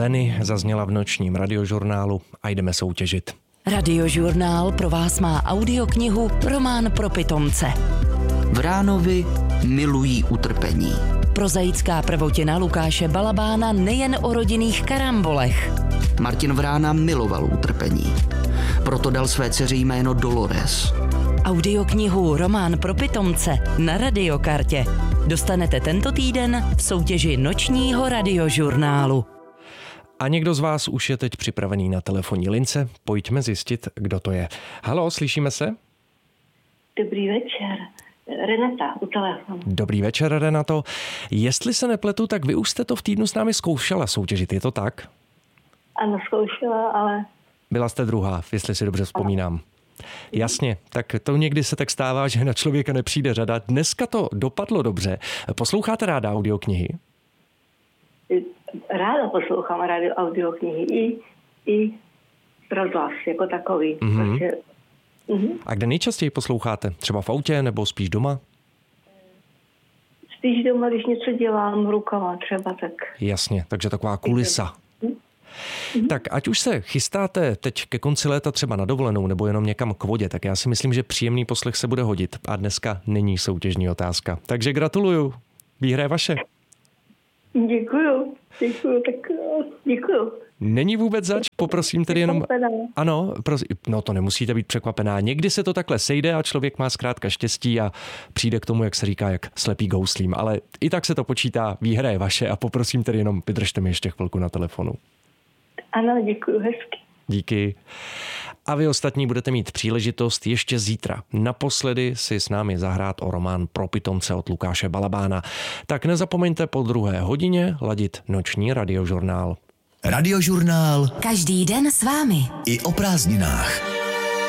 Leny zazněla v nočním radiožurnálu a jdeme soutěžit. Radiožurnál pro vás má audioknihu Román pro pitomce. Vránovi milují utrpení. Prozaická prvotina Lukáše Balabána nejen o rodinných karambolech. Martin Vrána miloval utrpení. Proto dal své dceři jméno Dolores. Audioknihu Román pro pitomce na Radiokartě dostanete tento týden v soutěži nočního radiožurnálu. A někdo z vás už je teď připravený na telefonní lince. Pojďme zjistit, kdo to je. Haló, slyšíme se? Dobrý večer. Renata u telefonu. Dobrý večer, Renato. Jestli se nepletu, tak vy už jste to v týdnu s námi zkoušela soutěžit, je to tak? Ano, zkoušela, ale... Byla jste druhá, jestli si dobře vzpomínám. Jasně, tak to někdy se tak stává, že na člověka nepřijde řada. Dneska to dopadlo dobře. Posloucháte ráda audioknihy? Ráda poslouchám audioknihy i rozhlas jako takový. Mm-hmm. A kde nejčastěji posloucháte? Třeba v autě nebo spíš doma? Spíš doma, když něco dělám rukama třeba, tak... Jasně, takže taková kulisa. Tak ať už se chystáte teď ke konci léta třeba na dovolenou nebo jenom někam k vodě, tak já si myslím, že příjemný poslech se bude hodit. A dneska není soutěžní otázka. Takže gratuluju. Výhra je vaše. Děkuju, děkuju. Není vůbec zač, poprosím tedy jenom... Ano, no to nemusíte být překvapená. Někdy se to takhle sejde a člověk má zkrátka štěstí a přijde k tomu, jak se říká, jak slepý gouslím. Ale i tak se to počítá, výhra je vaše a poprosím tedy jenom, vydržte mi ještě chvilku na telefonu. Ano, děkuju, hezky. Díky. A vy ostatní budete mít příležitost ještě zítra naposledy si s námi zahrát o román Pro pitomce od Lukáše Balabána. Tak nezapomeňte po 2:00 ladit noční radiožurnál. Radiožurnál. Každý den s vámi. I o prázdninách.